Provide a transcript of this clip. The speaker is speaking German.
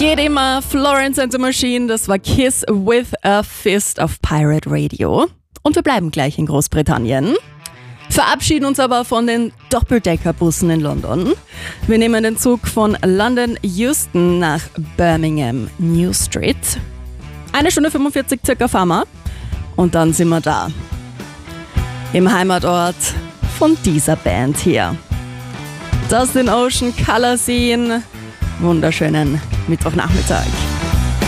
Geht immer, Florence and the Machine, das war Kiss with a Fist auf Pirate Radio. Und wir bleiben gleich in Großbritannien. Verabschieden uns aber von den Doppeldeckerbussen in London. Wir nehmen den Zug von London Euston nach Birmingham New Street. 1 Stunde 45 circa fahren wir. Und dann sind wir da. Im Heimatort von dieser Band hier. Das den Ocean Colour Scene. Wunderschönen Mittwochnachmittag.